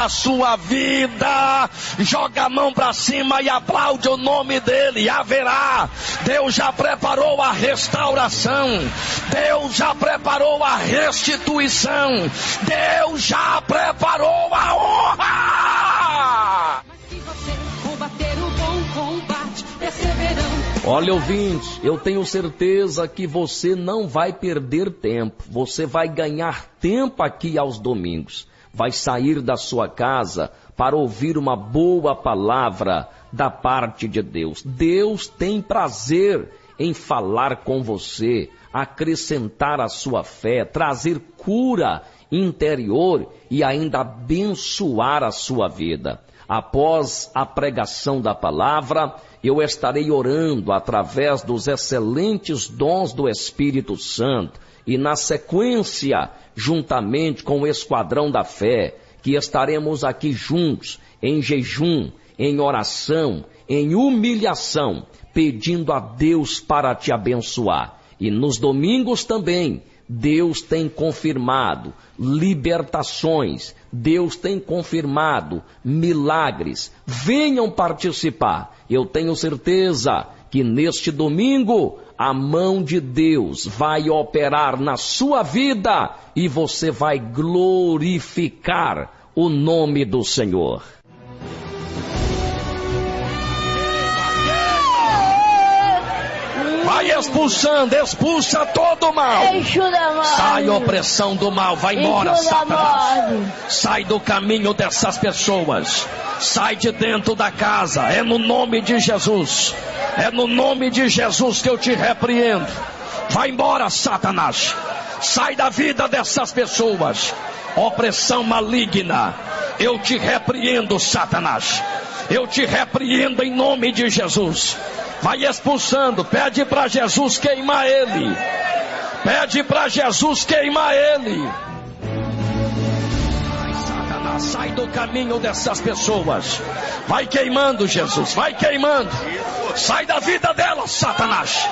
na sua vida. Joga a mão para cima e aplaude o nome dele. Haverá. Deus já preparou a restauração. Deus já preparou a restituição. Deus já preparou a honra. Mas se você combater o bom combate, perseverando. Olha, ouvinte, eu tenho certeza que você não vai perder tempo. Você vai ganhar tempo aqui aos domingos. Vai sair da sua casa para ouvir uma boa palavra da parte de Deus. Deus tem prazer em falar com você, acrescentar a sua fé, trazer cura interior e ainda abençoar a sua vida. Após a pregação da palavra, eu estarei orando através dos excelentes dons do Espírito Santo e na sequência, juntamente com o Esquadrão da Fé, que estaremos aqui juntos, em jejum, em oração, em humilhação, pedindo a Deus para te abençoar. E nos domingos também, Deus tem confirmado libertações, Deus tem confirmado milagres. Venham participar. Eu tenho certeza que neste domingo a mão de Deus vai operar na sua vida e você vai glorificar o nome do Senhor. Vai expulsando, expulsa todo o mal. Sai a opressão do mal, vai embora, Satanás. Sai do caminho dessas pessoas. Sai de dentro da casa, é no nome de Jesus. É no nome de Jesus que eu te repreendo. Vai embora, Satanás. Sai da vida dessas pessoas. Opressão maligna, eu te repreendo, Satanás. Eu te repreendo em nome de Jesus. Vai expulsando, pede para Jesus queimar ele. Pede para Jesus queimar ele. Ai, Satanás, sai do caminho dessas pessoas. Vai queimando, Jesus, vai queimando. Sai da vida delas, Satanás.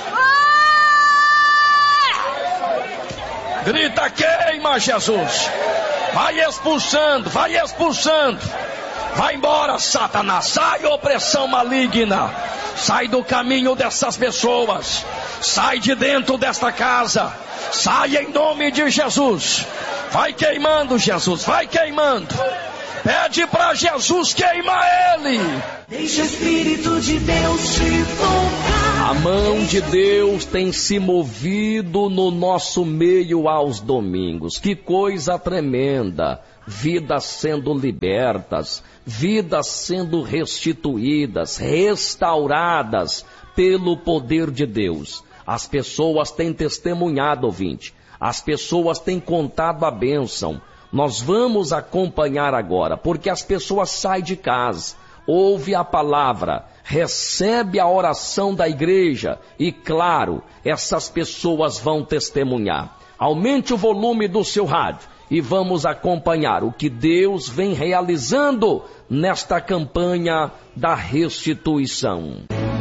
Grita, queima, Jesus. Vai expulsando, vai expulsando. Vai embora, Satanás. Sai, opressão maligna. Sai do caminho dessas pessoas. Sai de dentro desta casa. Sai em nome de Jesus. Vai queimando, Jesus. Vai queimando. Pede para Jesus queimar ele. Deixa o Espírito de Deus te tocar. A mão de Deus tem se movido no nosso meio aos domingos. Que coisa tremenda. Vidas sendo libertas, vidas sendo restituídas, restauradas pelo poder de Deus. As pessoas têm testemunhado, ouvinte. As pessoas têm contado a bênção. Nós vamos acompanhar agora, porque as pessoas saem de casa, ouve a palavra, recebe a oração da igreja e, claro, essas pessoas vão testemunhar. Aumente o volume do seu rádio e vamos acompanhar o que Deus vem realizando nesta campanha da restituição.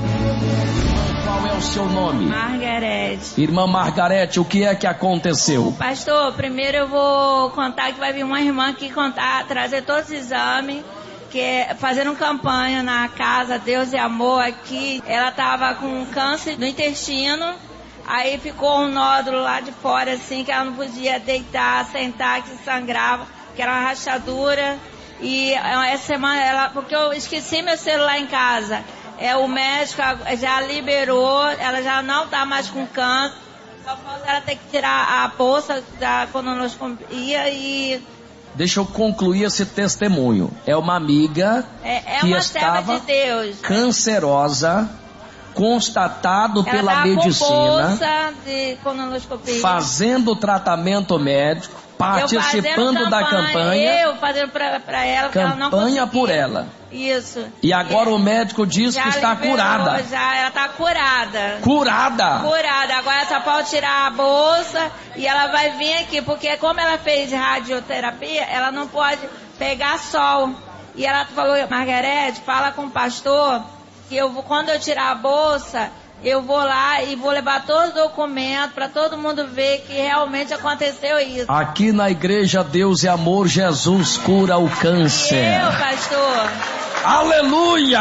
Qual é o seu nome? Margarete. Irmã Margarete, o que é que aconteceu? Pastor, primeiro eu vou contar que vai vir uma irmã aqui trazer todos os exames, fazendo campanha na casa Deus e Amor aqui. Ela estava com câncer no intestino, aí ficou um nódulo lá de fora assim, que ela não podia deitar, sentar, que sangrava, que era uma rachadura. E essa semana, porque eu esqueci meu celular em casa, o médico já liberou, ela já não está mais com câncer, só falta ela ter que tirar a bolsa da colonoscopia e... Deixa eu concluir esse testemunho. É uma amiga que uma estava de Deus, cancerosa, constatado ela pela medicina, com bolsa de colonoscopia, fazendo o tratamento médico, participando da campanha. Eu fazendo pra ela, porque ela não conseguia. Campanha por ela. Isso. E agora o médico diz que está curada. Ela está curada. Curada. Curada. Agora só pode tirar a bolsa e ela vai vir aqui, porque como ela fez radioterapia, ela não pode pegar sol. E ela falou, Margarete, fala com o pastor, que quando eu tirar a bolsa, eu vou lá e vou levar todos os documentos para todo mundo ver que realmente aconteceu isso. Aqui na igreja Deus é Amor, Jesus cura o câncer. Pastor. Aleluia!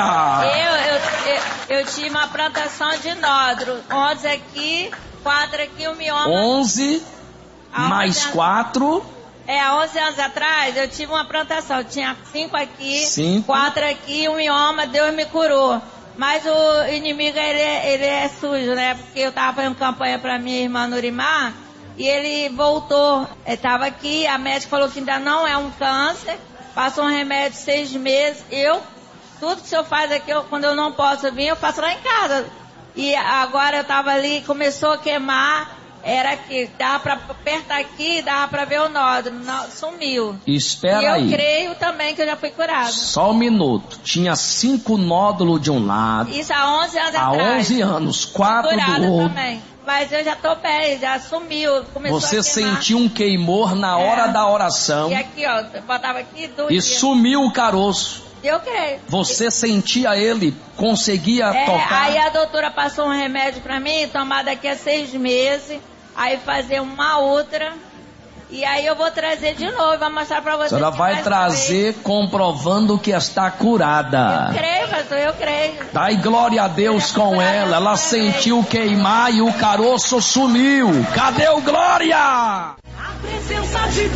Eu tive uma plantação de nódulo. 11 aqui, 4 aqui, um mioma. 11 mais 4. 11 anos atrás eu tive uma plantação. Eu tinha 5 aqui, 4 aqui, um mioma, Deus me curou. Mas o inimigo, ele é sujo, né? Porque eu tava fazendo campanha pra minha irmã Nurimar e ele voltou. Ele tava aqui, a médica falou que ainda não é um câncer, passou um remédio 6 meses. Tudo que o senhor faz aqui, quando eu não posso vir, eu faço lá em casa. E agora eu tava ali, começou a queimar, era que dava pra apertar aqui, dava pra ver o nódulo, sumiu. Espera aí. E eu creio também que eu já fui curado. Só um minuto. Tinha 5 nódulos de um lado. Isso há 11 anos atrás. Há 11 anos, 4 do outro. Também. Mas eu já tô bem, já sumiu. Você sentiu um queimor na hora da oração. E aqui, ó, eu botava aqui, e sumiu o caroço. Eu creio. Você sentia ele, conseguia tocar? Aí a doutora passou um remédio pra mim, tomar daqui a 6 meses. Aí fazer uma outra. E aí eu vou trazer de novo, vou mostrar pra vocês. A senhora vai trazer comprovando que está curada. Eu creio, pastor, eu creio. Dai glória a Deus com ela. Ela sentiu queimar e o caroço sumiu. Cadê o glória? A presença de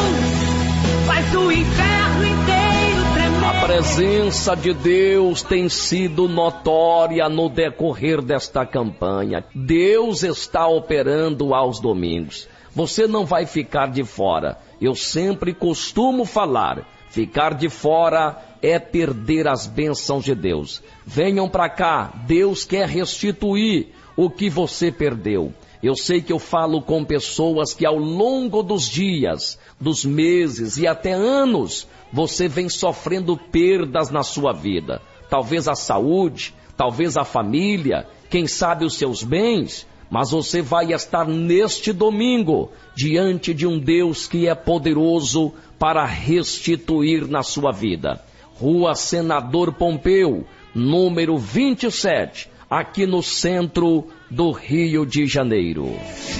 Deus faz o inferno inteiro tremer. A presença de Deus tem sido notória no decorrer desta campanha. Deus está operando aos domingos. Você não vai ficar de fora. Eu sempre costumo falar, ficar de fora é perder as bênçãos de Deus. Venham para cá, Deus quer restituir o que você perdeu. Eu sei que eu falo com pessoas que ao longo dos dias, dos meses e até anos, você vem sofrendo perdas na sua vida. Talvez a saúde, talvez a família, quem sabe os seus bens, mas você vai estar neste domingo diante de um Deus que é poderoso para restituir na sua vida. Rua Senador Pompeu, número 27, aqui no centro do Rio de Janeiro.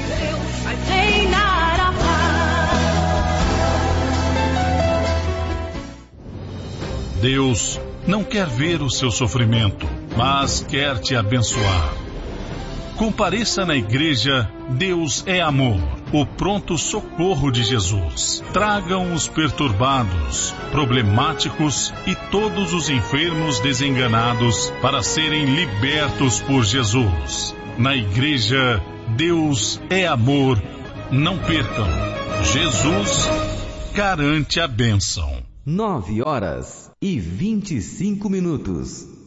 Deus não quer ver o seu sofrimento, mas quer te abençoar. Compareça na igreja Deus é Amor, o pronto socorro de Jesus. Tragam os perturbados, problemáticos e todos os enfermos desenganados para serem libertos por Jesus. Na igreja Deus é Amor, não percam. Jesus garante a bênção. 9h25.